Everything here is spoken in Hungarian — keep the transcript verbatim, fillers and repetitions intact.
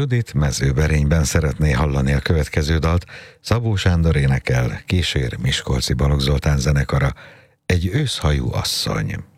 Judit Mezőberényben szeretné hallani a következő dalt. Szabó Sándor énekel, kísér Miskolci Balogh Zoltán zenekara, Egy őszhajú asszony.